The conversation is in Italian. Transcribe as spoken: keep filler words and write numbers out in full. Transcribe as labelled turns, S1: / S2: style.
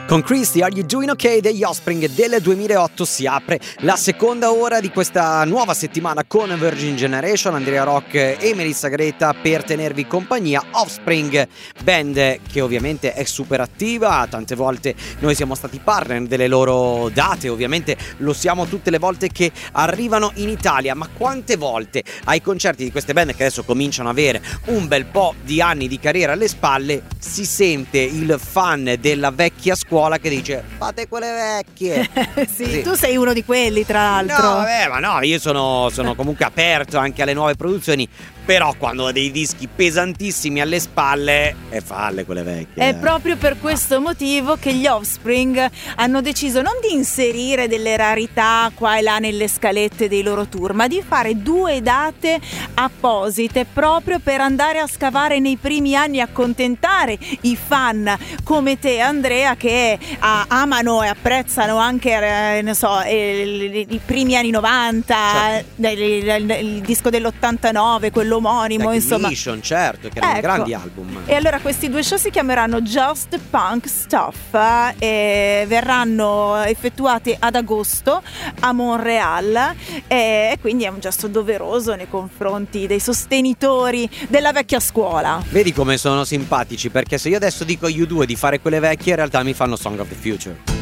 S1: Con Christy, Are You Doing Ok? Degli Offspring del duemilaotto si apre la seconda ora di questa nuova settimana con Virgin Generation, Andrea Rock e Melissa Greta per tenervi compagnia. Offspring, band che ovviamente è super attiva, tante volte noi siamo stati partner delle loro date, ovviamente lo siamo tutte le volte che arrivano in Italia, ma quante volte ai concerti di queste band che adesso cominciano ad avere un bel po' di anni di carriera alle spalle si sente il fan della vecchia scuola che dice fate quelle vecchie.
S2: sì, sì, tu sei uno di quelli tra l'altro.
S1: No, vabbè, ma no, io sono, sono comunque aperto anche alle nuove produzioni. Però quando ho dei dischi pesantissimi alle spalle e falle quelle vecchie.
S2: È proprio per questo motivo che gli Offspring hanno deciso non di inserire delle rarità qua e là nelle scalette dei loro tour, ma di fare due date apposite proprio per andare a scavare nei primi anni, accontentare i fan come te, Andrea, che ah, amano e apprezzano anche eh, ne so, eh, i primi anni novanta, certo. il, il, il disco dell'ottantanove, quello omonimo,
S1: like
S2: insomma
S1: Mission, certo, che erano
S2: ecco.
S1: grandi album.
S2: E allora questi due show si chiameranno Just Punk Stuff e verranno effettuati ad agosto a Montreal e quindi è un gesto doveroso nei confronti dei sostenitori della vecchia scuola.
S1: Vedi come sono simpatici, perché se io adesso dico agli U due di fare quelle vecchie in realtà mi fanno Song of the Future.